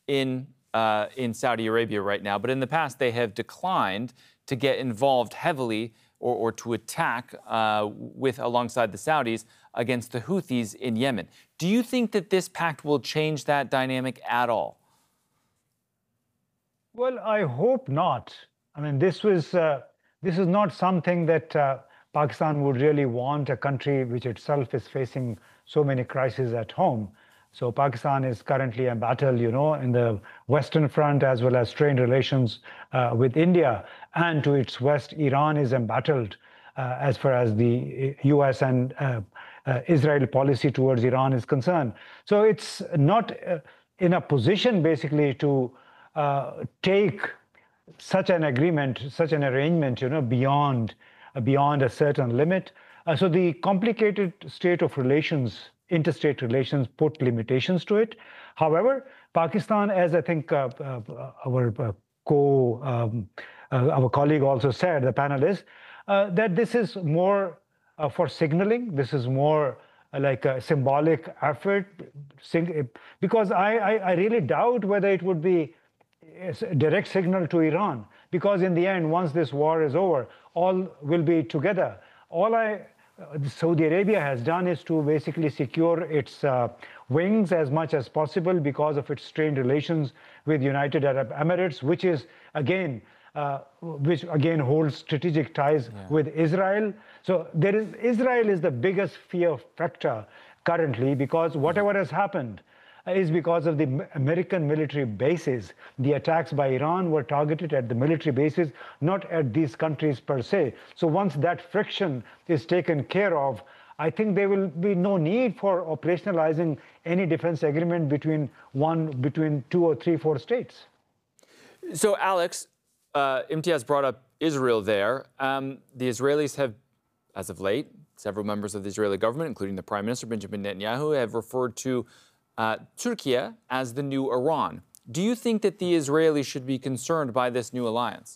in Saudi Arabia right now, but in the past they have declined to get involved heavily or to attack alongside the Saudis against the Houthis in Yemen. Do you think that this pact will change that dynamic at all? Well, I hope not. I mean, this is not something that Pakistan would really want, a country which itself is facing so many crises at home. So Pakistan is currently embattled, in the Western Front, as well as strained relations with India. And to its west, Iran is embattled as far as the US and Israel policy towards Iran is concerned. So it's not in a position, basically, to take such an agreement, such an arrangement, beyond a certain limit. So the complicated state of relations, interstate relations, put limitations to it. However, Pakistan, as I think our colleague also said, the panelist, that this is more for signaling. This is more like a symbolic effort, because I really doubt whether it would be a direct signal to Iran, because in the end, once this war is over, all will be together. Saudi Arabia has done is to basically secure its wings as much as possible because of its strained relations with United Arab Emirates, which again holds strategic ties with Israel. So Israel is the biggest fear factor currently, because whatever has happened is because of the American military bases. The attacks by Iran were targeted at the military bases, not at these countries per se. So once that friction is taken care of, I think there will be no need for operationalizing any defense agreement between two or three, four states. So, Alex, Imtiaz brought up Israel there. The Israelis have, as of late, several members of the Israeli government, including the Prime Minister Benjamin Netanyahu, have referred to Turkey as the new Iran. Do you think that the Israelis should be concerned by this new alliance?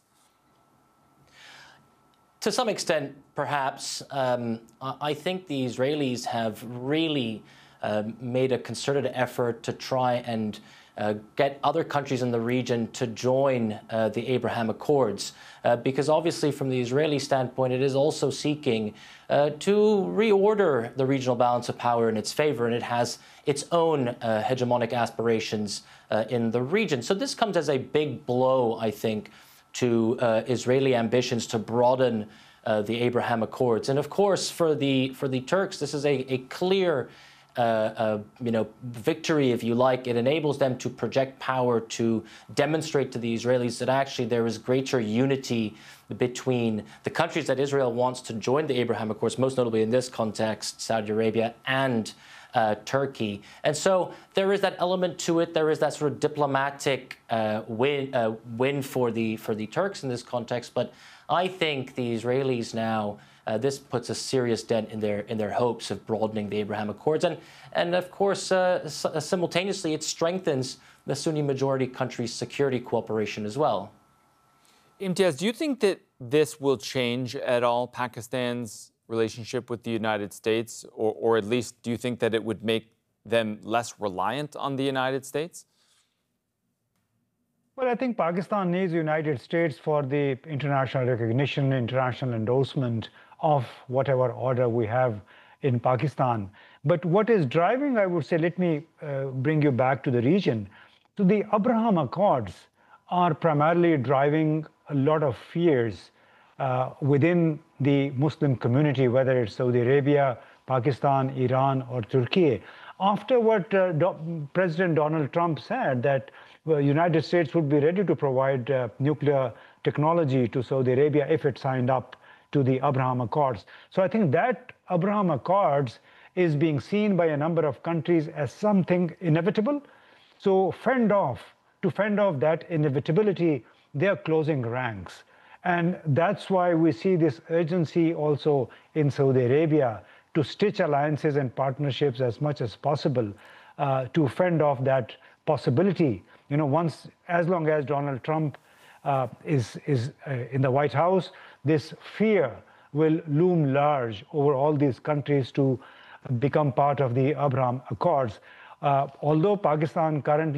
To some extent, perhaps. I think the Israelis have really made a concerted effort to try and get other countries in the region to join the Abraham Accords, because obviously from the Israeli standpoint, it is also seeking to reorder the regional balance of power in its favor, and it has its own hegemonic aspirations in the region. So this comes as a big blow, I think, to Israeli ambitions to broaden the Abraham Accords. And of course, for the Turks, this is a clear victory, if you like. It enables them to project power, to demonstrate to the Israelis that actually there is greater unity between the countries that Israel wants to join the Abraham Accords, most notably in this context, Saudi Arabia and Turkey. And so there is that element to it. There is that sort of diplomatic win for the Turks in this context. But I think the Israelis now, this puts a serious dent in their hopes of broadening the Abraham Accords. And of course, simultaneously, it strengthens the Sunni majority countries' security cooperation as well. Imtiaz, do you think that this will change at all Pakistan's relationship with the United States, or at least do you think that it would make them less reliant on the United States? Well, I think Pakistan needs the United States for the international recognition, international endorsement of whatever order we have in Pakistan. But what is driving, I would say, let me bring you back to the region. So the Abraham Accords are primarily driving a lot of fears within the Muslim community, whether it's Saudi Arabia, Pakistan, Iran, or Turkey. After what President Donald Trump said, that the United States would be ready to provide nuclear technology to Saudi Arabia if it signed up to the Abraham Accords. So I think that Abraham Accords is being seen by a number of countries as something inevitable. So to fend off that inevitability, they are closing ranks. And that's why we see this urgency also in Saudi Arabia to stitch alliances and partnerships as much as possible to fend off that possibility. As long as Donald Trump is in the White House, this fear will loom large over all these countries to become part of the Abraham Accords. Although Pakistan currently